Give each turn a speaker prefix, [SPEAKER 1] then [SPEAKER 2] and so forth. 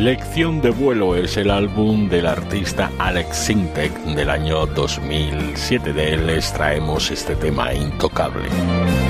[SPEAKER 1] Lección de vuelo es el álbum del artista Alex Sintek del año 2007. De él les traemos este tema Intocable.